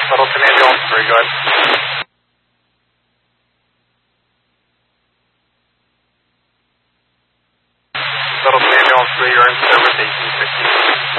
Shuttle to ambulance 3, go ahead. Shuttle to ambulance 3, you're in service 1860.